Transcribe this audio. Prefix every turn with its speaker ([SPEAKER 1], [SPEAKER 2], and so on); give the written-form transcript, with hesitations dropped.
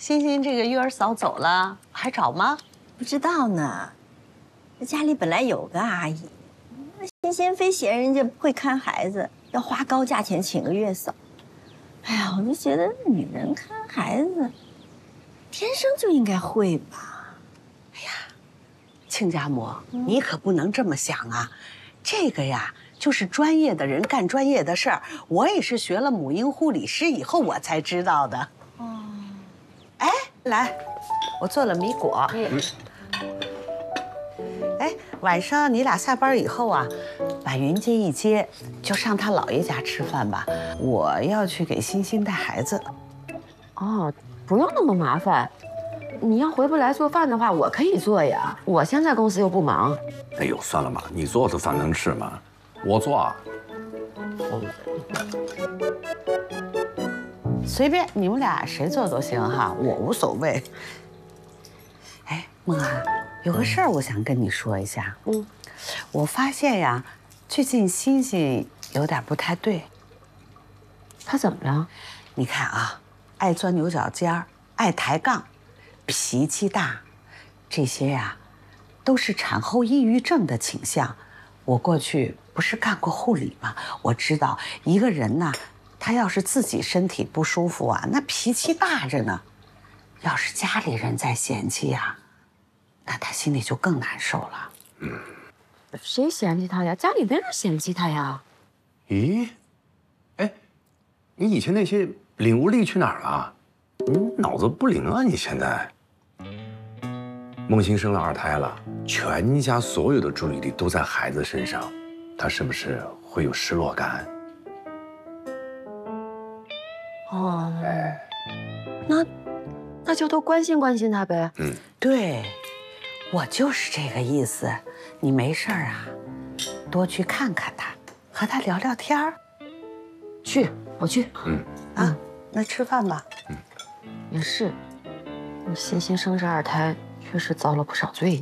[SPEAKER 1] 欣欣这个月儿嫂走了，还找吗？
[SPEAKER 2] 不知道呢。这家里本来有个阿姨，那欣欣非嫌人家不会看孩子，要花高价钱请个月嫂。哎呀，我就觉得女人看孩子，天生就应该会吧。
[SPEAKER 1] 哎呀，亲家母，你可不能这么想啊！这个呀，就是专业的人干专业的事儿。我也是学了母婴护理师以后我才知道的。哦。哎，来，我做了米果。哎，晚上你俩下班以后啊，把云接一接，就上他姥爷家吃饭吧。我要去给欣欣带孩子。
[SPEAKER 3] 哦，不用那么麻烦。你要回不来做饭的话，我可以做呀。我现在公司又不忙。
[SPEAKER 4] 哎呦，算了吧，你做的饭能吃吗？我做啊。
[SPEAKER 1] 随便你们俩谁做都行哈，我无所谓。哎，梦儿，有个事儿我想跟你说一下。我发现呀，最近欣欣有点不太对。
[SPEAKER 3] 他怎么了？
[SPEAKER 1] 你看啊，爱钻牛角尖儿，爱抬杠，脾气大，这些呀，都是产后抑郁症的倾向。我过去不是干过护理吗？我知道一个人呐，他要是自己身体不舒服啊，那脾气大着呢。要是家里人在嫌弃呀，那他心里就更难受了。
[SPEAKER 3] 谁嫌弃他呀？家里没人嫌弃他呀。
[SPEAKER 4] 咦，哎，你以前那些领悟力去哪儿了？你脑子不灵啊！你现在。梦欣生了2胎了，全家所有的注意力都在孩子身上，她是不是会有失落感？
[SPEAKER 3] 哦，那就多关心关心他呗。
[SPEAKER 1] 对，我就是这个意思。你没事儿啊，多去看看他，和他聊聊天儿。
[SPEAKER 3] 我去。
[SPEAKER 1] 那吃饭吧。
[SPEAKER 3] 也是，欣欣生这2胎确实遭了不少罪。